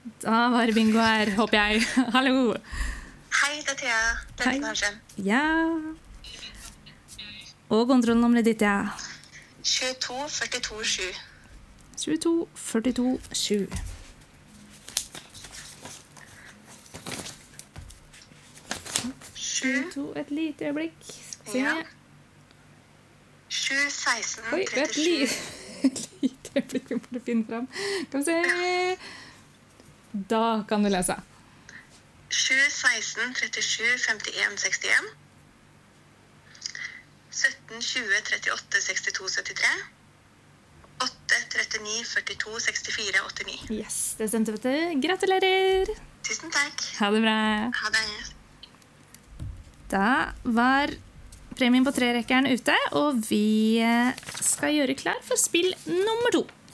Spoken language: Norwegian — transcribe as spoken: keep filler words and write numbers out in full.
Da var det bingo her, håper jeg. Hallo. Hei, det er Thea. Det er kanskje. Ja. Og kontrollnummeret ditt, ja. tjueto førtito sju. tjueto førtito sju. tjueto, et lite øyeblikk. Skal vi se. Ja. sju seksten Oi, et trettisju. li- et lite øyeblikk vi må finne frem. Kan vi se. Da kan du lese. sju seksten trettisju femtien sekstien. sytten tjue trettiåtte sekstito syttitre. åtte trettini førtito sekstifire åttini. Yes, det stemte, vet du. Gratulerer. Tusen takk. Ha det bra. Ha det. Da var premien på trerekkeren ute, og vi skal gjøre klar for spill nummer to.